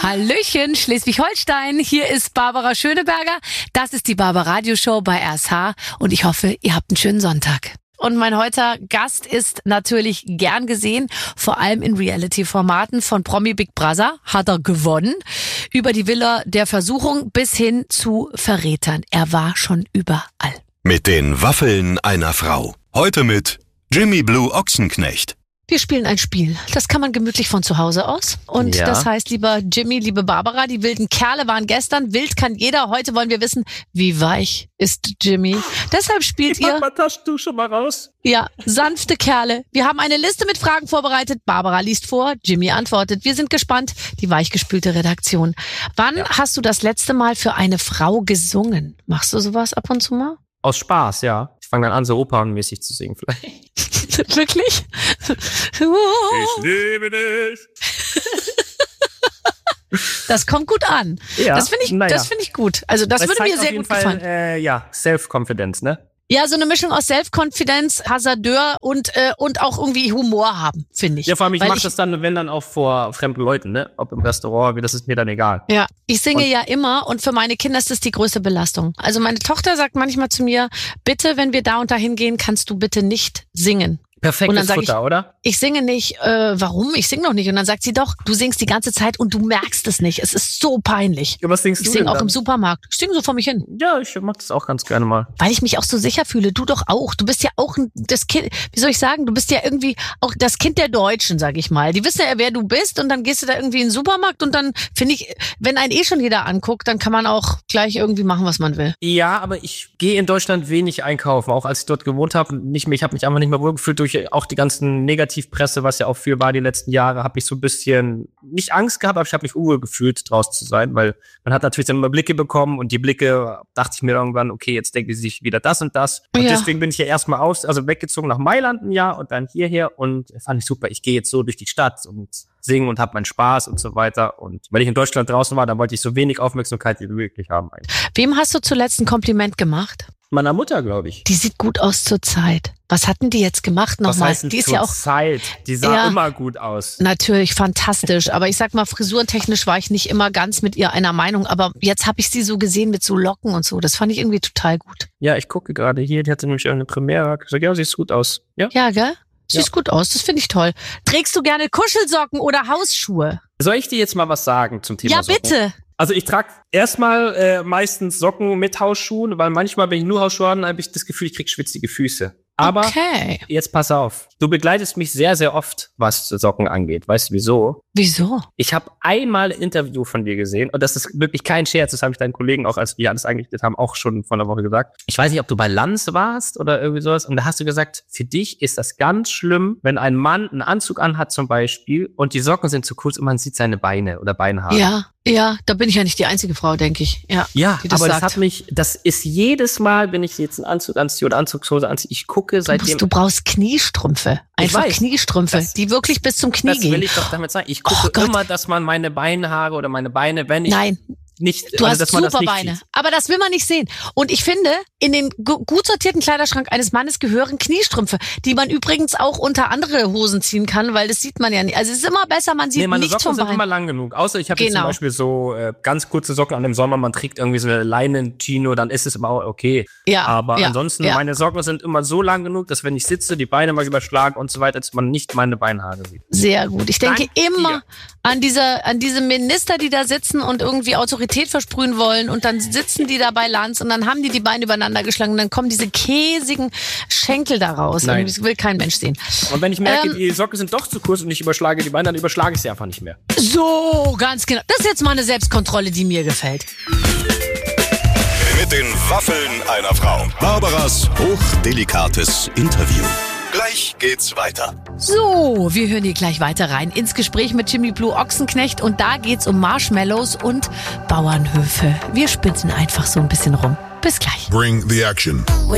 Hallöchen, Schleswig-Holstein. Hier ist Barbara Schöneberger. Das ist die Barbara-Radio-Show bei RSH und ich hoffe, ihr habt einen schönen Sonntag. Und mein heutiger Gast ist natürlich gern gesehen, vor allem in Reality-Formaten von Promi Big Brother hat er gewonnen. Über die Villa der Versuchung bis hin zu Verrätern. Er war schon überall. Mit den Waffeln einer Frau. Heute mit Jimmy Blue Ochsenknecht. Wir spielen ein Spiel. Das kann man gemütlich von zu Hause aus. Und das heißt, lieber Jimmy, liebe Barbara, die wilden Kerle waren gestern. Wild kann jeder. Heute wollen wir wissen, wie weich ist Jimmy. Deshalb spielt ihr... Mach mal Taschentuch schon mal raus. Ja, sanfte Kerle. Wir haben eine Liste mit Fragen vorbereitet. Barbara liest vor, Jimmy antwortet. Wir sind gespannt. Die weichgespülte Redaktion. Wann hast du das letzte Mal für eine Frau gesungen? Machst du sowas ab und zu mal? Aus Spaß, ja. Ich fange dann an, so opernmäßig zu singen vielleicht. Wirklich? Ich liebe dich. Das kommt gut an. Ja, das finde ich gut. Also das würde mir sehr gut gefallen. Self-Confidence, ne? Ja, so eine Mischung aus Self-Confidence, Hasardeur und auch irgendwie Humor haben, finde ich. Ja, vor allem, ich mache das dann, wenn dann auch vor fremden Leuten, ne? Ob im Restaurant, das ist mir dann egal. Ja, ich singe ja immer und für meine Kinder ist das die größte Belastung. Also meine Tochter sagt manchmal zu mir, bitte, wenn wir da und dahin gehen, kannst du bitte nicht singen. Perfektes Futter, oder? Ich singe nicht, warum? Ich singe noch nicht. Und dann sagt sie doch, du singst die ganze Zeit und du merkst es nicht. Es ist so peinlich. Ja, was singst du denn? Ich singe auch im Supermarkt. Ich singe so vor mich hin. Ja, ich mag das auch ganz gerne mal. Weil ich mich auch so sicher fühle. Du doch auch. Du bist ja auch das Kind, wie soll ich sagen? Du bist ja irgendwie auch das Kind der Deutschen, sag ich mal. Die wissen ja, wer du bist und dann gehst du da irgendwie in den Supermarkt und dann finde ich, wenn einen schon jeder anguckt, dann kann man auch gleich irgendwie machen, was man will. Ja, aber ich gehe in Deutschland wenig einkaufen. Auch als ich dort gewohnt habe, ich habe mich einfach nicht mehr wohlgefühlt durch auch die ganzen Negativpresse, was ja auch viel war die letzten Jahre, habe ich so ein bisschen, nicht Angst gehabt, aber ich habe mich unwohl gefühlt, draußen zu sein, weil man hat natürlich dann immer Blicke bekommen und die Blicke, dachte ich mir irgendwann, okay, jetzt denken sie sich wieder das und das. Und deswegen bin ich ja erstmal weggezogen nach Mailand ein Jahr und dann hierher und fand ich super. Ich gehe jetzt so durch die Stadt und singe und habe meinen Spaß und so weiter. Und wenn ich in Deutschland draußen war, dann wollte ich so wenig Aufmerksamkeit, wie wir wirklich haben eigentlich. Wem hast du zuletzt ein Kompliment gemacht? Meiner Mutter, glaube ich. Die sieht gut aus zur Zeit. Was hatten die jetzt gemacht nochmal? Was heißt denn die ist ja auch Zeit. Die sah immer gut aus. Natürlich, fantastisch. Aber ich sag mal, frisurentechnisch war ich nicht immer ganz mit ihr einer Meinung. Aber jetzt habe ich sie so gesehen mit so Locken und so. Das fand ich irgendwie total gut. Ja, ich gucke gerade hier. Die hatte nämlich eine Premiere. Ich sag, ja, siehst gut aus. Ja, gell? Siehst gut aus. Das finde ich toll. Trägst du gerne Kuschelsocken oder Hausschuhe? Soll ich dir jetzt mal was sagen zum Thema Socken? Ja, bitte. Also ich trage erstmal meistens Socken mit Hausschuhen, weil manchmal, wenn ich nur Hausschuhe habe, habe ich das Gefühl, ich krieg schwitzige Füße. Aber jetzt pass auf, du begleitest mich sehr, sehr oft, was Socken angeht. Weißt du wieso? Wieso? Ich habe einmal ein Interview von dir gesehen und das ist wirklich kein Scherz, das habe ich deinen Kollegen auch, als wir alles eingerichtet haben, auch schon vor einer Woche gesagt. Ich weiß nicht, ob du bei Lanz warst oder irgendwie sowas und da hast du gesagt, für dich ist das ganz schlimm, wenn ein Mann einen Anzug anhat zum Beispiel und die Socken sind zu kurz und man sieht seine Beine oder Beinhaare. Ja, da bin ich ja nicht die einzige Frau, denke ich. Ja, aber das ist jedes Mal, wenn ich jetzt einen Anzug anziehe oder Anzugshose anziehe, ich gucke seitdem... Du brauchst Kniestrümpfe. Einfach Kniestrümpfe, die wirklich bis zum Knie gehen. Das will ich doch damit sagen. Ich gucke immer, dass man meine Beinhaare oder meine Beine, wenn ich... Nein. Nicht, du hast super Beine, aber das will man nicht sehen. Und ich finde, in den gut sortierten Kleiderschrank eines Mannes gehören Kniestrümpfe, die man übrigens auch unter andere Hosen ziehen kann, weil das sieht man ja nicht. Also es ist immer besser, man sieht meine nicht Socken vom Bein. Sind immer lang genug. Außer ich habe jetzt zum Beispiel so ganz kurze Socken an dem Sommer, man trägt irgendwie so eine Leinen-Chino, dann ist es immer auch okay. Aber ansonsten, meine Socken sind immer so lang genug, dass wenn ich sitze, die Beine mal überschlagen und so weiter, dass man nicht meine Beinhaare sieht. Sehr gut. Ich denke immer an diese Minister, die da sitzen und irgendwie Autorität versprühen wollen und dann sitzen die da bei Lanz und dann haben die Beine übereinander geschlagen und dann kommen diese käsigen Schenkel da raus. Nein. Das will kein Mensch sehen. Und wenn ich merke, die Socken sind doch zu kurz und ich überschlage die Beine, dann überschlage ich sie einfach nicht mehr. So, ganz genau. Das ist jetzt mal eine Selbstkontrolle, die mir gefällt. Mit den Waffeln einer Frau. Barbaras hochdelikates Interview. Gleich geht's weiter. So, wir hören hier gleich weiter rein ins Gespräch mit Jimmy Blue Ochsenknecht und da geht's um Marshmallows und Bauernhöfe. Wir spinnen einfach so ein bisschen rum. Bis gleich. Bring the action.